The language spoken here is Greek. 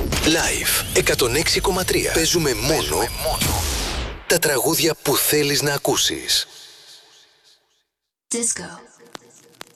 Live 106,3. Παίζουμε μόνο τα τραγούδια που θέλεις να ακούσεις. Disco.